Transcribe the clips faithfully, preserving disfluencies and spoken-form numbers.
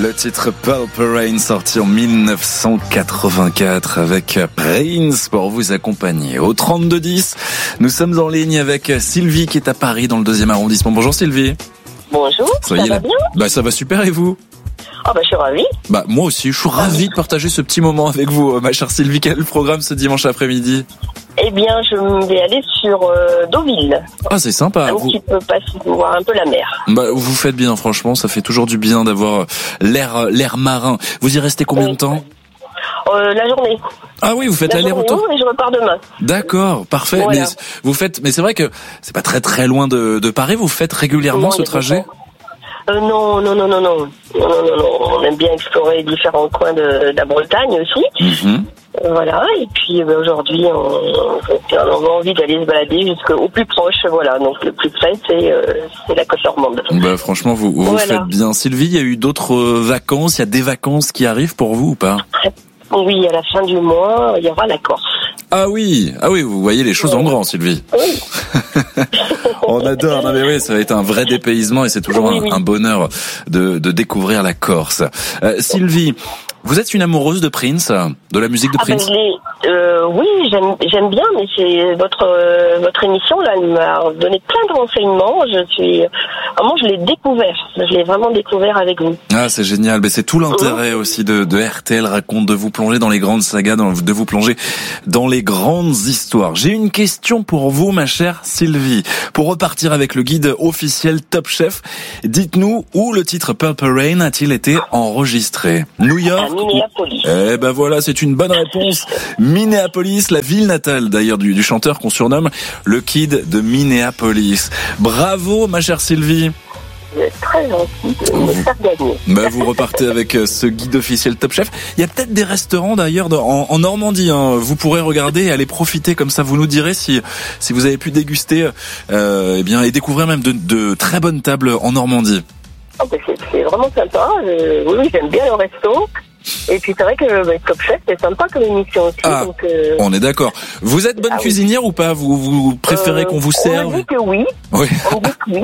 Le titre Purple Rain sorti en dix-neuf cent quatre-vingt-quatre avec Prince pour vous accompagner. Au trente-deux dix, nous sommes en ligne avec Sylvie qui est à Paris dans le deuxième arrondissement. Bonjour Sylvie. Bonjour, ça, ça va là. Bien Bah ça va super et vous? Ah bah je suis ravie. Bah moi aussi, je suis ravi de partager ce petit moment avec vous, ma chère Sylvie. Quel est le programme ce dimanche après-midi? Eh bien, je vais aller sur euh, Deauville. Ah, c'est sympa. Un vous... petit peu passer voir un peu la mer. Bah, vous faites bien, franchement, ça fait toujours du bien d'avoir l'air, l'air marin. Vous y restez combien oui. de temps? euh, La journée. Ah oui, vous faites l'aller-retour. Et je repars demain. D'accord, parfait. Voilà. Mais vous faites, mais c'est vrai que c'est pas très très loin de, de Paris. Vous faites régulièrement non, ce trajet? Euh, non, non, non, non, non, non, non, non. On aime bien explorer différents coins de, de la Bretagne aussi. Mm-hmm. Voilà, et puis euh, aujourd'hui, on, on a envie d'aller se balader jusqu'au plus proche, voilà. Donc le plus près, c'est, euh, c'est la côte normande. Bah franchement, vous, vous voilà. faites bien. Sylvie, il y a eu d'autres vacances, il y a des vacances qui arrivent pour vous ou pas? Oui, à la fin du mois, il y aura la Corse. Ah oui, ah oui, vous voyez les choses oui. en grand, Sylvie. Oui. On adore, non mais oui, ça va être un vrai dépaysement et c'est toujours oui, un, oui. un bonheur de, de découvrir la Corse. Euh, Sylvie, vous êtes une amoureuse de Prince, de la musique de ah Prince? Ben, les, euh, oui, j'aime, j'aime bien, mais c'est votre euh, votre émission là, elle m'a donné plein de renseignements. Je suis, vraiment, je l'ai découvert. Je l'ai vraiment découvert avec vous. Ah, c'est génial. Mais c'est tout l'intérêt mmh. aussi de, de R T L raconte, de vous plonger dans les grandes sagas, de vous plonger dans les grandes histoires. J'ai une question pour vous, ma chère Sylvie. Pour repartir avec le guide officiel Top Chef, dites-nous où le titre Purple Rain a-t-il été enregistré? New York? À Minneapolis. Eh ben voilà, c'est une bonne réponse. Minneapolis, la ville natale d'ailleurs du, du chanteur qu'on surnomme le Kid de Minneapolis. Bravo, ma chère Sylvie. Vous êtes très gentil de me faire gagner. Bah, vous repartez avec ce guide officiel Top Chef. Il y a peut-être des restaurants d'ailleurs en, en Normandie. Hein. Vous pourrez regarder et aller profiter comme ça. Vous nous direz si si vous avez pu déguster euh, et bien et découvrir même de, de très bonnes tables en Normandie. Oh, bah, c'est, c'est vraiment sympa. Euh, oui, j'aime bien le resto. Et puis c'est vrai que bah, Top Chef c'est sympa comme émission aussi. Ah, donc, euh... on est d'accord. Vous êtes bonne ah, cuisinière oui. ou pas? Vous vous préférez euh, qu'on vous serve? On dit que oui. Oui. On dit que oui.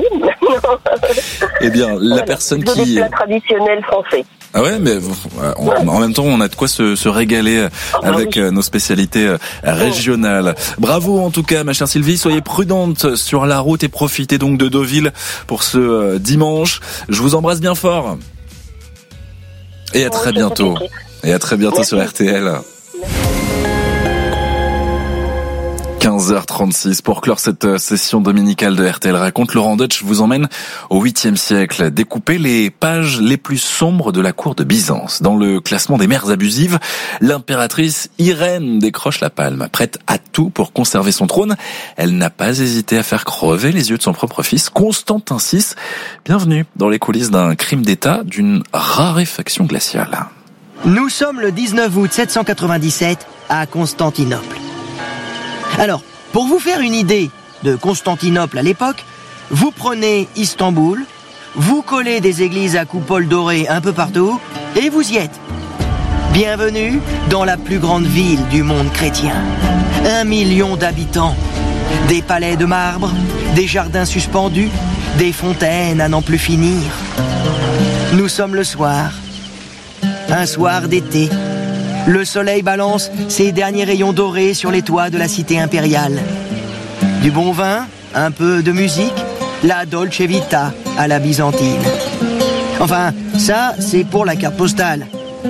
Eh bien, la voilà. personne de qui. Des plats traditionnels français. Ah ouais, mais on, ouais. en même temps, on a de quoi se, se régaler ah, avec oui. nos spécialités régionales. Bravo en tout cas, ma chère Sylvie. Soyez prudente sur la route et profitez donc de Deauville pour ce dimanche. Je vous embrasse bien fort. Et à très bientôt. Et à très bientôt sur R T L. quinze heures trente-six pour clore cette session dominicale de R T L Raconte. Laurent Deutsch vous emmène au huitième siècle, découper les pages les plus sombres de la cour de Byzance. Dans le classement des mères abusives, l'impératrice Irène décroche la palme. Prête à tout pour conserver son trône, elle n'a pas hésité à faire crever les yeux de son propre fils, Constantin six. Bienvenue dans les coulisses d'un crime d'État, d'une raréfaction glaciale. Nous sommes le dix-neuf août sept cent quatre-vingt-dix-sept à Constantinople. Alors, pour vous faire une idée de Constantinople à l'époque, vous prenez Istanbul, vous collez des églises à coupoles dorées un peu partout, et vous y êtes. Bienvenue dans la plus grande ville du monde chrétien. Un million d'habitants, des palais de marbre, des jardins suspendus, des fontaines à n'en plus finir. Nous sommes le soir, un soir d'été. Le soleil balance ses derniers rayons dorés sur les toits de la cité impériale. Du bon vin, un peu de musique, la Dolce Vita à la byzantine. Enfin, ça, c'est pour la carte postale.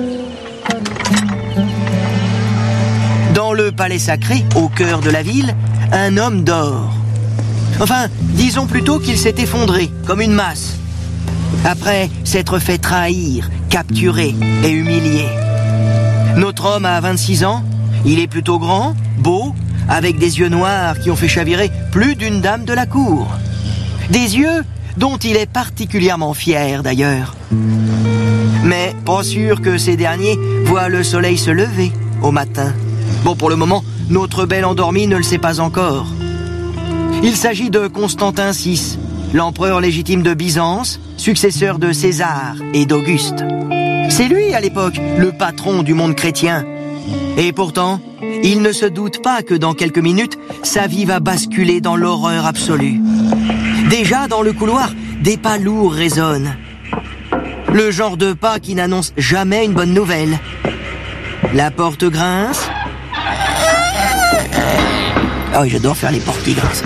Dans le palais sacré, au cœur de la ville, un homme dort. Enfin, disons plutôt qu'il s'est effondré, comme une masse. Après s'être fait trahir, capturer et humilier. Notre homme a vingt-six ans, il est plutôt grand, beau, avec des yeux noirs qui ont fait chavirer plus d'une dame de la cour. Des yeux dont il est particulièrement fier d'ailleurs. Mais pas sûr que ces derniers voient le soleil se lever au matin. Bon, pour le moment, notre belle endormie ne le sait pas encore. Il s'agit de Constantin six, l'empereur légitime de Byzance, successeur de César et d'Auguste. C'est lui, à l'époque, le patron du monde chrétien. Et pourtant, il ne se doute pas que dans quelques minutes, sa vie va basculer dans l'horreur absolue. Déjà, dans le couloir, des pas lourds résonnent. Le genre de pas qui n'annonce jamais une bonne nouvelle. La porte grince. Ah oui, j'adore faire les portes qui grincent.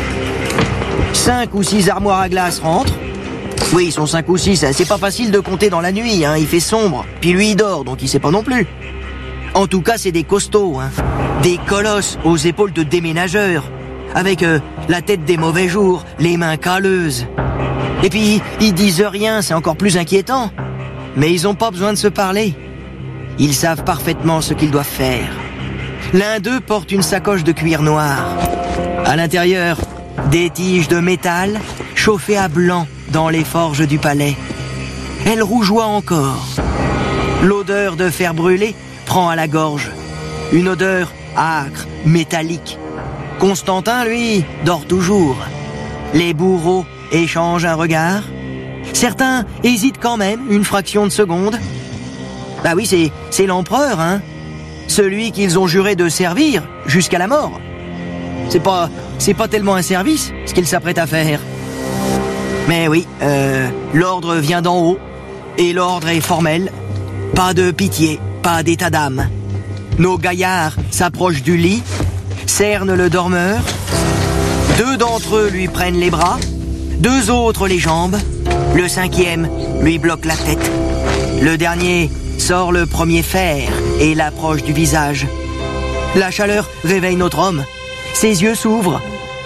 Cinq ou six armoires à glace rentrent. Oui, ils sont cinq ou six, c'est pas facile de compter dans la nuit, hein, il fait sombre. Puis lui, il dort, donc il sait pas non plus. En tout cas, c'est des costauds, hein. Des colosses aux épaules de déménageurs, avec euh, la tête des mauvais jours, les mains calleuses. Et puis, ils disent rien, c'est encore plus inquiétant. Mais ils ont pas besoin de se parler. Ils savent parfaitement ce qu'ils doivent faire. L'un d'eux porte une sacoche de cuir noir. À l'intérieur, des tiges de métal chauffées à blanc dans les forges du palais. Elles rougeoient encore. L'odeur de fer brûlé prend à la gorge. Une odeur âcre, métallique. Constantin, lui, dort toujours. Les bourreaux échangent un regard. Certains hésitent quand même une fraction de seconde. Bah oui, c'est, c'est l'empereur, hein. Celui qu'ils ont juré de servir jusqu'à la mort. C'est pas, c'est pas tellement un service, ce qu'ils s'apprêtent à faire. Mais oui, euh, l'ordre vient d'en haut. Et l'ordre est formel. Pas de pitié, pas d'état d'âme. Nos gaillards s'approchent du lit, cernent le dormeur. Deux d'entre eux lui prennent les bras, deux autres les jambes. Le cinquième lui bloque la tête. Le dernier sort le premier fer et l'approche du visage. La chaleur réveille notre homme. Ses yeux s'ouvrent.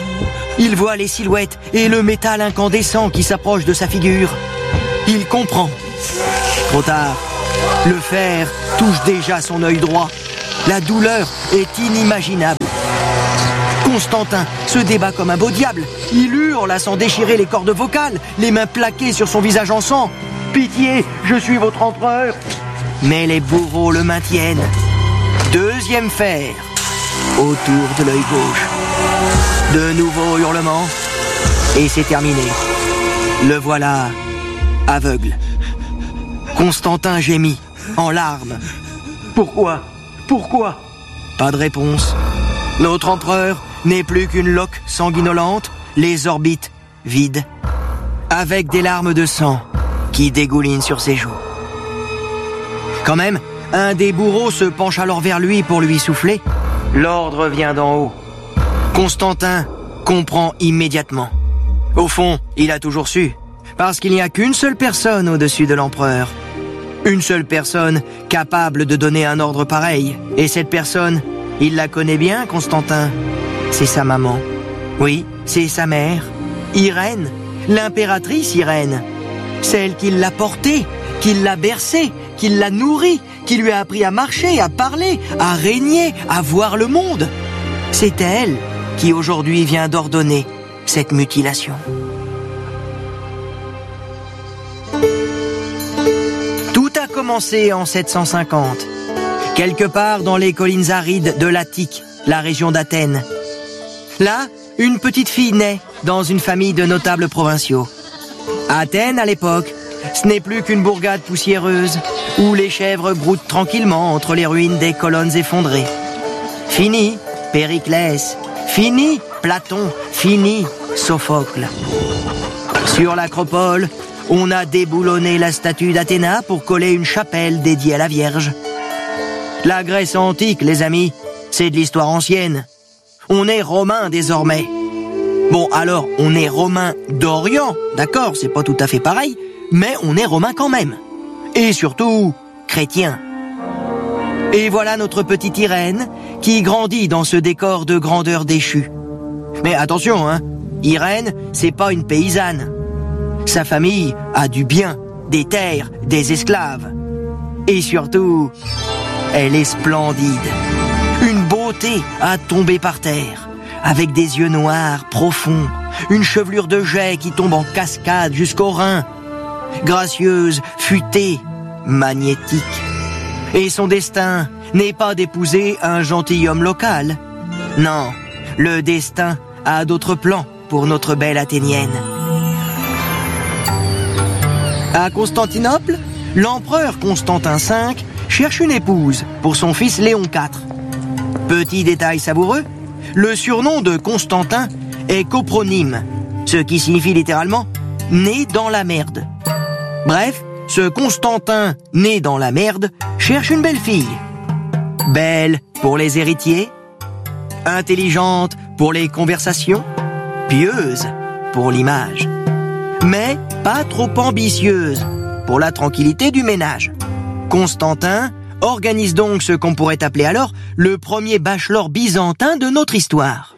Il voit les silhouettes et le métal incandescent qui s'approche de sa figure. Il comprend. Trop tard. Le fer touche déjà son œil droit. La douleur est inimaginable. Constantin se débat comme un beau diable. Il hurle à s'en déchirer les cordes vocales, les mains plaquées sur son visage en sang. « Pitié, je suis votre empereur !» Mais les bourreaux le maintiennent. Deuxième fer, autour de l'œil gauche. De nouveaux hurlements, et c'est terminé. Le voilà aveugle. Constantin gémit, en larmes. Pourquoi ? Pourquoi ? Pas de réponse. Notre empereur n'est plus qu'une loque sanguinolente, les orbites vides, avec des larmes de sang qui dégoulinent sur ses joues. Quand même, un des bourreaux se penche alors vers lui pour lui souffler. L'ordre vient d'en haut. Constantin comprend immédiatement. Au fond, il a toujours su, parce qu'il n'y a qu'une seule personne au-dessus de l'empereur. Une seule personne capable de donner un ordre pareil. Et cette personne, il la connaît bien, Constantin. C'est sa maman. Oui, c'est sa mère. Irène, l'impératrice Irène. Celle qui l'a portée, qui l'a bercée, qui l'a nourrie, qui lui a appris à marcher, à parler, à régner, à voir le monde. C'est elle qui aujourd'hui vient d'ordonner cette mutilation. Tout a commencé en sept cent cinquante, quelque part dans les collines arides de l'Attique, la région d'Athènes. Là, une petite fille naît dans une famille de notables provinciaux. Athènes, à l'époque, ce n'est plus qu'une bourgade poussiéreuse où les chèvres broutent tranquillement entre les ruines des colonnes effondrées. Fini Périclès, fini Platon, fini Sophocle. Sur l'acropole, on a déboulonné la statue d'Athéna pour coller une chapelle dédiée à la Vierge. La Grèce antique, les amis, c'est de l'histoire ancienne. On est romain désormais. Bon, alors, on est romain d'Orient, d'accord, c'est pas tout à fait pareil, mais on est romain quand même. Et surtout, chrétien. Et voilà notre petite Irène, qui grandit dans ce décor de grandeur déchue. Mais attention, hein, Irène, c'est pas une paysanne. Sa famille a du bien, des terres, des esclaves. Et surtout, elle est splendide. Une beauté à tomber par terre, avec des yeux noirs profonds, une chevelure de jais qui tombe en cascade jusqu'aux reins, gracieuse, futée, magnétique. Et son destin n'est pas d'épouser un gentilhomme local. Non, le destin a d'autres plans pour notre belle Athénienne. À Constantinople, l'empereur Constantin cinq cherche une épouse pour son fils Léon quatre. Petit détail savoureux, le surnom de Constantin est copronyme, ce qui signifie littéralement « né dans la merde ». Bref, ce Constantin, né dans la merde, cherche une belle fille. Belle pour les héritiers, intelligente pour les conversations, pieuse pour l'image, mais pas trop ambitieuse pour la tranquillité du ménage. Constantin organise donc ce qu'on pourrait appeler alors le premier bachelor byzantin de notre histoire.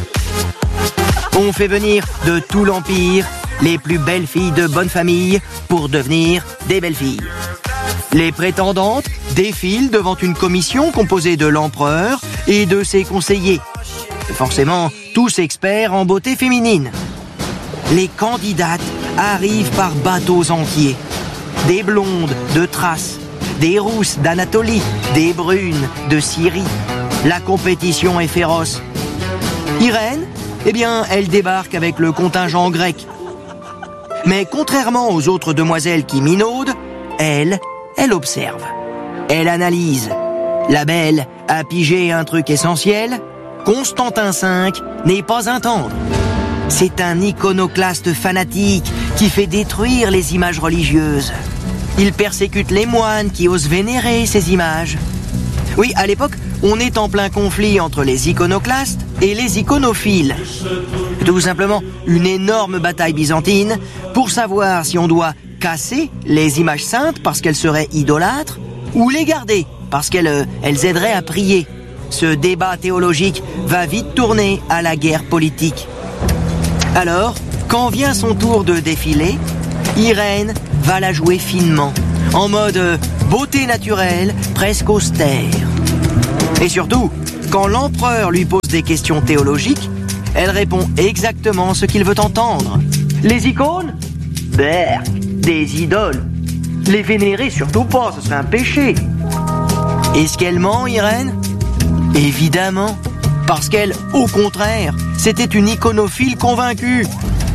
On fait venir de tout l'Empire les plus belles filles de bonne famille pour devenir des belles filles. Les prétendantes défilent devant une commission composée de l'empereur et de ses conseillers, forcément tous experts en beauté féminine. Les candidates arrivent par bateaux entiers, des blondes de Thrace, des rousses d'Anatolie, des brunes de Syrie. La compétition est féroce. Irène, eh bien, elle débarque avec le contingent grec. Mais contrairement aux autres demoiselles qui minaudent, elle, elle observe. Elle analyse. La belle a pigé un truc essentiel. Constantin cinq n'est pas un tendre. C'est un iconoclaste fanatique qui fait détruire les images religieuses. Il persécute les moines qui osent vénérer ces images. Oui, à l'époque, on est en plein conflit entre les iconoclastes et les iconophiles. Tout simplement une énorme bataille byzantine pour savoir si on doit casser les images saintes parce qu'elles seraient idolâtres ou les garder parce qu'elles elles aideraient à prier. Ce débat théologique va vite tourner à la guerre politique. Alors, quand vient son tour de défiler, Irène va la jouer finement, en mode beauté naturelle, presque austère. Et surtout, quand l'empereur lui pose des questions théologiques, elle répond exactement ce qu'il veut entendre. Les icônes ? Berk, des idoles. Les vénérer, surtout pas, ce serait un péché. Est-ce qu'elle ment, Irène ? Évidemment, parce qu'elle, au contraire, c'était une iconophile convaincue.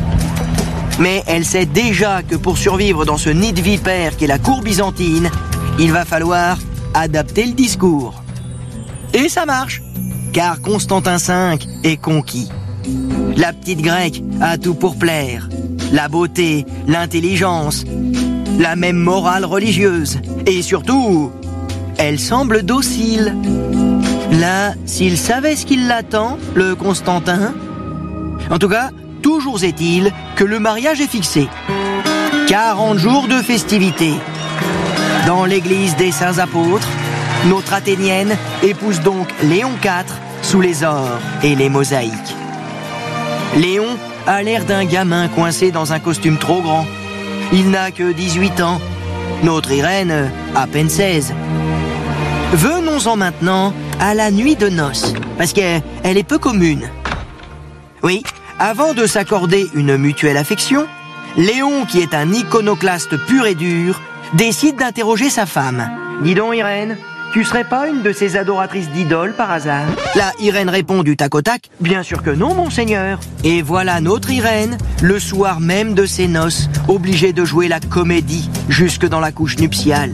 Mais elle sait déjà que pour survivre dans ce nid de vipères qu'est la cour byzantine, il va falloir adapter le discours. Et ça marche, car Constantin cinq est conquis. La petite grecque a tout pour plaire. La beauté, l'intelligence, la même morale religieuse. Et surtout, elle semble docile. Là, s'il savait ce qui l'attend, le Constantin... En tout cas, toujours est-il que le mariage est fixé. quarante jours de festivités. Dans l'église des Saints Apôtres, notre Athénienne épouse donc Léon quatre sous les ors et les mosaïques. Léon a l'air d'un gamin coincé dans un costume trop grand. Il n'a que dix-huit ans. Notre Irène, à peine seize. Venons-en maintenant à la nuit de noces, parce qu'elle est peu commune. Oui, avant de s'accorder une mutuelle affection, Léon, qui est un iconoclaste pur et dur, décide d'interroger sa femme. « Dis donc, Irène, tu serais pas une de ces adoratrices d'idoles par hasard ?» Là, Irène répond du tac au tac, « Bien sûr que non, monseigneur. » Et voilà notre Irène, le soir même de ses noces, obligée de jouer la comédie jusque dans la couche nuptiale.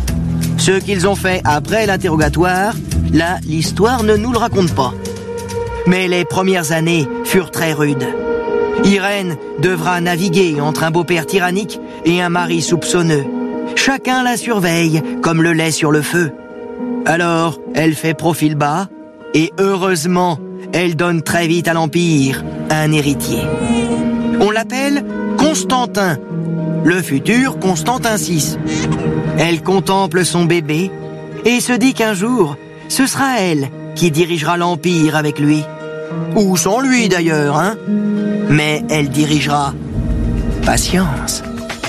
Ce qu'ils ont fait après l'interrogatoire, là, l'histoire ne nous le raconte pas. Mais les premières années furent très rudes. Irène devra naviguer entre un beau-père tyrannique et un mari soupçonneux. Chacun la surveille comme le lait sur le feu. Alors, elle fait profil bas et heureusement, elle donne très vite à l'Empire un héritier. On l'appelle Constantin, le futur Constantin six. Elle contemple son bébé et se dit qu'un jour, ce sera elle qui dirigera l'Empire avec lui. Ou sans lui d'ailleurs, hein. Mais elle dirigera. Patience.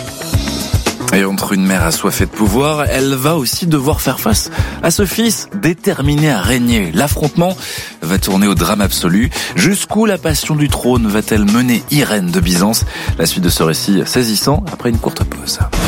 Et entre une mère assoiffée de pouvoir, elle va aussi devoir faire face à ce fils déterminé à régner. L'affrontement va tourner au drame absolu. Jusqu'où la passion du trône va-t-elle mener Irène de Byzance ? La suite de ce récit saisissant après une courte pause.